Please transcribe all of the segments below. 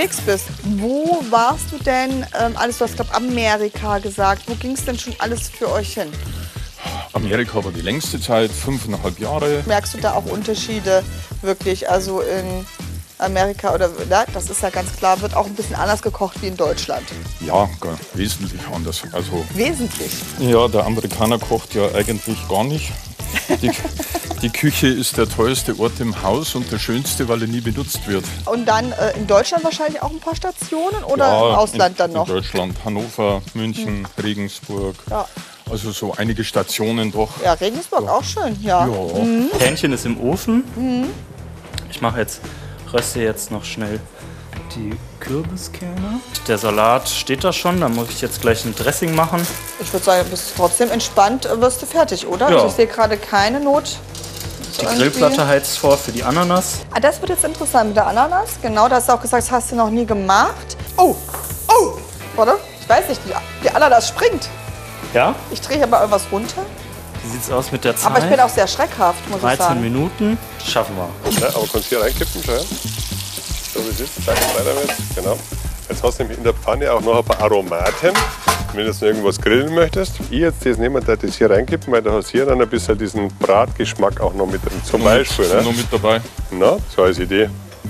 bist. Wo warst du denn alles? Du hast, glaube Amerika gesagt. Wo ging es denn schon alles für euch hin? Amerika war die längste Zeit, 5,5 Jahre. Merkst du da auch Unterschiede wirklich? Also in Amerika oder das ist ja ganz klar, wird auch ein bisschen anders gekocht wie in Deutschland. Ja, wesentlich anders. Also, Wesentlich? ja, der Amerikaner kocht ja eigentlich gar nicht. Die Küche ist der teuerste Ort im Haus und der schönste, weil er nie benutzt wird. Und dann in Deutschland wahrscheinlich auch ein paar Stationen oder Ja, im Ausland dann noch? In Deutschland, Hannover, München, Regensburg. Ja. Also so einige Stationen doch. Ja, Regensburg auch schön, ja. Ja. Hähnchen ist im Ofen. Ich röste jetzt noch schnell die Kürbiskerne. Der Salat steht da schon, da muss ich jetzt gleich ein Dressing machen. Ich würde sagen, bist du trotzdem entspannt, wirst du fertig, oder? Ja. Also ich sehe gerade keine Not. Die Grillplatte heizt vor für die Ananas. Ah, das wird jetzt interessant mit der Ananas. Genau, da hast du auch gesagt, das hast du noch nie gemacht. Oh, oh, warte, ich weiß nicht, die Ananas springt. Ja, Ich drehe hier mal irgendwas runter. wie sieht's aus mit der Zeit? Aber ich bin auch sehr schreckhaft, muss ich 13 sagen. Minuten, das schaffen wir. Ja, aber kannst du hier reinkippen, schau her. So wie es ist, zack, weiter mit. Genau. Jetzt hast du nämlich in der Pfanne auch noch ein paar Aromaten. Wenn du jetzt noch irgendwas grillen möchtest, ich jetzt das nehmen, da das hier reinkippen, weil du hast hier dann ein bisschen diesen Bratgeschmack auch noch mit drin. Zum Beispiel, Noch ne? mit dabei. Na, so als Idee.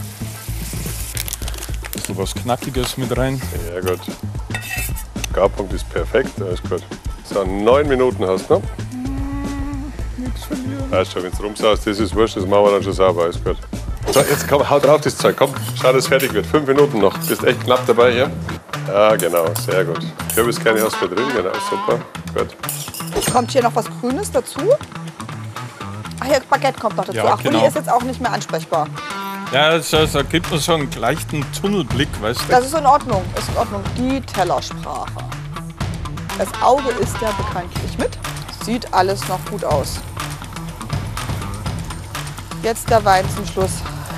Bisschen was Knackiges mit rein. Ja gut. Garpunkt ist perfekt, alles gut. So, 9 Minuten hast du noch. Nichts verlieren. Weißt schon, wenn du rumsaust, das ist wurscht, das machen wir dann schon sauber, alles gut. So, jetzt komm, hau drauf das Zeug, komm, schau, dass es fertig wird. 5 Minuten noch, bist echt knapp dabei hier. Ja, genau, sehr gut. Kürbiskerne hast du drin, genau, super, gut. Kommt hier noch was Grünes dazu? Ach ja, Baguette kommt noch dazu. Ja, Ach, Uli genau. ist jetzt auch nicht mehr ansprechbar. Ja, es gibt mir so einen leichten Tunnelblick, weißt du? Das ist in Ordnung, ist in Ordnung. Die Tellersprache. Das Auge ist ja bekanntlich mit. Sieht alles noch gut aus. Jetzt der Wein zum Schluss.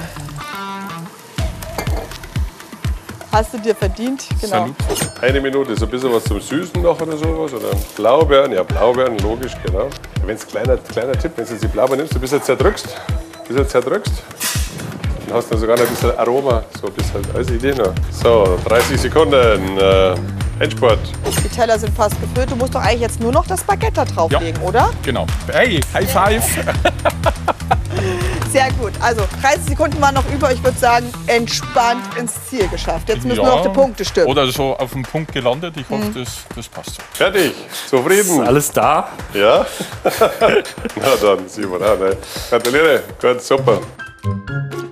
Hast du dir verdient? Genau. Salut. 1 Minute, so ein bisschen was zum Süßen noch oder sowas? Oder Blaubeeren, ja Blaubeeren, logisch, genau. Wenn es kleiner Tipp, wenn du jetzt die Blaubeeren nimmst, ein bisschen zerdrückst, dann hast du sogar noch ein bisschen Aroma, so ein bisschen als Idee noch. So, 30 Sekunden, Endspurt. Die Teller sind fast gefüllt. Du musst doch eigentlich jetzt nur noch das Baguette da drauflegen, oder? Genau. Hey, High Five! Sehr gut. Also 30 Sekunden waren noch über. Ich würde sagen, entspannt ins Ziel geschafft. Jetzt müssen nur noch die Punkte stimmen. Oder so auf dem Punkt gelandet. Ich hoffe, das passt so. Fertig, zufrieden? Ist alles da? Ja? Na dann, Simon, ne? Gratuliere, gut, super.